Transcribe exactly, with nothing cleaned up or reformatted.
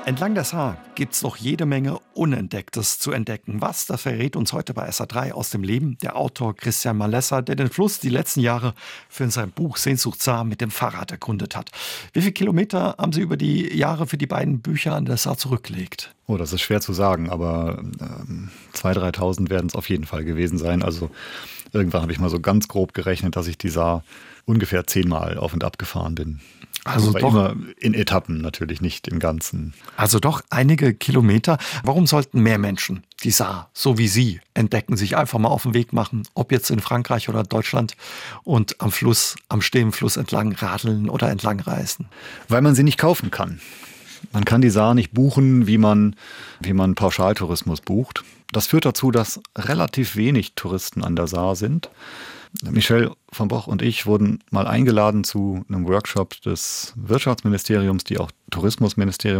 Entlang der Saar gibt's noch jede Menge Unentdecktes zu entdecken. Was, das verrät uns heute bei S A drei aus dem Leben der Autor Christian Malessa, der den Fluss die letzten Jahre für sein Buch Sehnsucht Saar mit dem Fahrrad erkundet hat. Wie viele Kilometer haben Sie über die Jahre für die beiden Bücher an der Saar zurückgelegt? Oh, das ist schwer zu sagen, aber ähm, zweitausend, dreitausend werden es auf jeden Fall gewesen sein. Also irgendwann habe ich mal so ganz grob gerechnet, dass ich die Saar ungefähr zehnmal auf und ab gefahren bin. Also aber doch, immer in Etappen, natürlich nicht im Ganzen. Also doch einige Kilometer. Warum sollten mehr Menschen die Saar, so wie Sie, entdecken, sich einfach mal auf den Weg machen, ob jetzt in Frankreich oder Deutschland, und am Fluss, am stehenden Fluss entlang radeln oder entlang reisen? Weil man sie nicht kaufen kann. Man kann die Saar nicht buchen, wie man, wie man Pauschaltourismus bucht. Das führt dazu, dass relativ wenig Touristen an der Saar sind. Michel von Boch und ich wurden mal eingeladen zu einem Workshop des Wirtschaftsministeriums, die auch Tourismusministerium